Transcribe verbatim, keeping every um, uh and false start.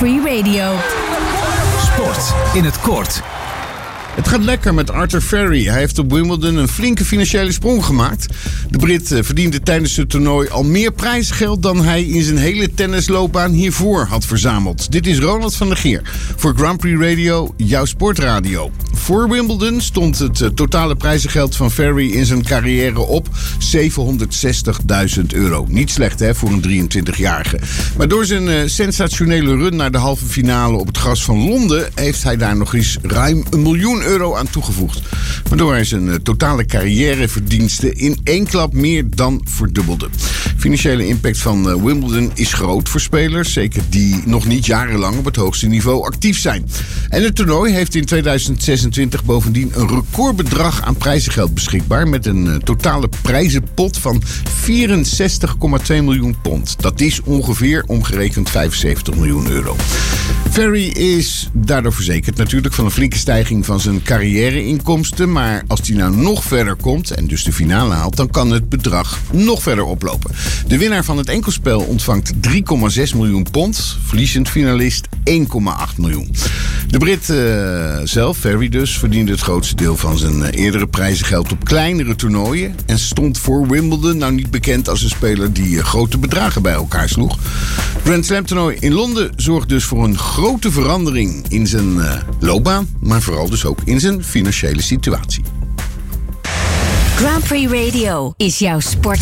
Prix Radio. Sport in het kort. Het gaat lekker met Arthur Furry. Hij heeft op Wimbledon een flinke financiële sprong gemaakt. De Brit verdiende tijdens het toernooi al meer prijsgeld dan hij in zijn hele tennisloopbaan hiervoor had verzameld. Dit is Ronald van der Geer voor Grand Prix Radio, jouw sportradio. Voor Wimbledon stond het totale prijzengeld van Furry in zijn carrière op zevenhonderdzestigduizend euro. Niet slecht hè, voor een drieëntwintigjarige. Maar door zijn uh, sensationele run naar de halve finale op het gras van Londen heeft hij daar nog eens ruim een miljoen euro aan toegevoegd. Waardoor hij zijn uh, totale carrièreverdiensten in één klap meer dan verdubbelde. Financiële impact van uh, Wimbledon is groot voor spelers, zeker die nog niet jarenlang op het hoogste niveau actief zijn. En het toernooi heeft in tweeduizend zesentwintig bovendien een recordbedrag aan prijzengeld beschikbaar met een uh, totale prijzenpot van vierenzestig komma twee miljoen pond. Dat is ongeveer omgerekend vijfenzeventig miljoen euro. Furry is daardoor verzekerd natuurlijk van een flinke stijging van zijn carrièreinkomsten. Maar als hij nou nog verder komt en dus de finale haalt, dan kan het bedrag nog verder oplopen. De winnaar van het enkelspel ontvangt drie komma zes miljoen pond. Verliezend finalist één komma acht miljoen. De Brit uh, zelf, Furry dus, verdiende het grootste deel van zijn uh, eerdere prijzengeld op kleinere toernooien. En stond voor Wimbledon nou niet bekend als een speler die uh, grote bedragen bij elkaar sloeg. Grand Slam toernooi in Londen zorgt dus voor een grote verandering in zijn uh, loopbaan, maar vooral dus ook in zijn financiële situatie. Grand Prix Radio is jouw sport.